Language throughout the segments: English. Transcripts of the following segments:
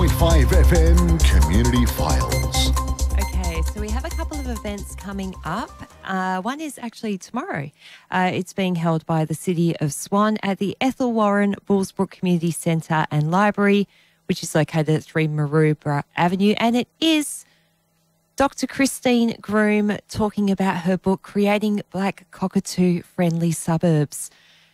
90.5 FM Community Files. Okay, so we have a couple of events coming up. One is actually tomorrow. It's being held by the City of Swan at the Ethel Warren Bullsbrook Community Centre and Library, which is located at 3 Maroubra Avenue. And it is Dr. Christine Groom talking about her book, Creating Black Cockatoo-Friendly Suburbs.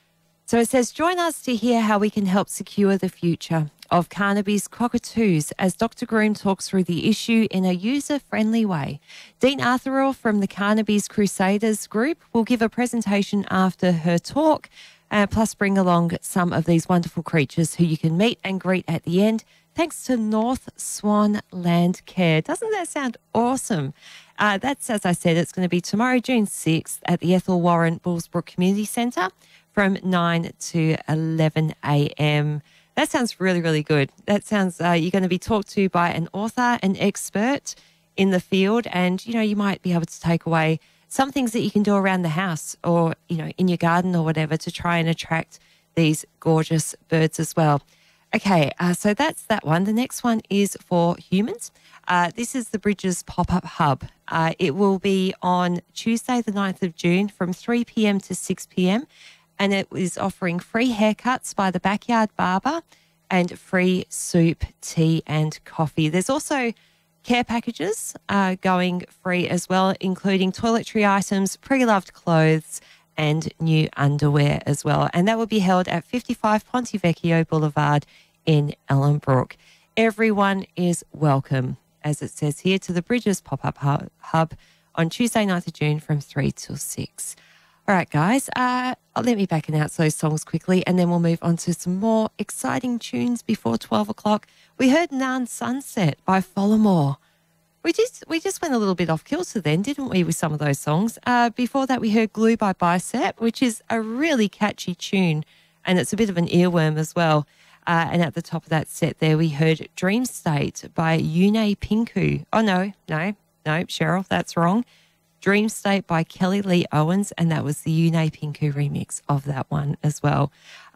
So it says, join us to hear how we can help secure the future of Carnaby's cockatoos as Dr. Groom talks through the issue in a user-friendly way. Dean Arthurell from the Carnaby's Crusaders group will give a presentation after her talk, plus bring along some of these wonderful creatures who you can meet and greet at the end, thanks to North Swan Land Care. Doesn't that sound awesome? That's, as I said, it's going to be tomorrow, June 6th, at the Ethel Warren Bullsbrook Community Centre from 9 to 11 a.m. That sounds really, really good. That sounds, you're going to be talked to by an author, an expert in the field, and, you know, you might be able to take away some things that you can do around the house or, you know, in your garden or whatever to try and attract these gorgeous birds as well. Okay, so that's that one. The next one is for humans. This is the Bridges Pop-Up Hub. It will be on Tuesday, the 9th of June from 3 p.m. to 6 p.m. And it is offering free haircuts by the Backyard Barber and free soup, tea and coffee. There's also care packages going free as well, including toiletry items, pre-loved clothes and new underwear as well. And that will be held at 55 Ponte Vecchio Boulevard in Ellenbrook. Everyone is welcome, as it says here, to the Bridges Pop-Up Hub on Tuesday, 9th of June from 3 till 6. All right, guys, let me back announce those songs quickly and then we'll move on to some more exciting tunes before 12 o'clock. We heard Narn Sunset by Follamore. We just went a little bit off kilter then, didn't we, with some of those songs? Before that, we heard Glue by Bicep, which is a really catchy tune, and it's a bit of an earworm as well. And at the top of that set there, we heard Dream State by Yune Pinku. Oh, no, Cheryl, that's wrong. Dream State by Kelly Lee Owens, and that was the Yune Pinku remix of that one as well.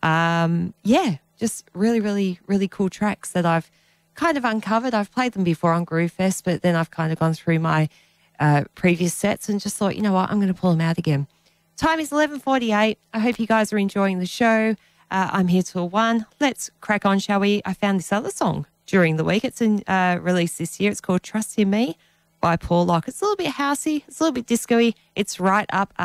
Yeah, just really, really, really cool tracks that I've kind of uncovered. I've played them before on Groove Fest, but then I've kind of gone through my previous sets and just thought, you know what, I'm going to pull them out again. Time is 11:48. I hope you guys are enjoying the show. I'm here till 1. Let's crack on, shall we? I found this other song during the week. It's released this year. It's called Trust in Me by Paul Locke. It's a little bit housey. It's a little bit disco-y. It's right up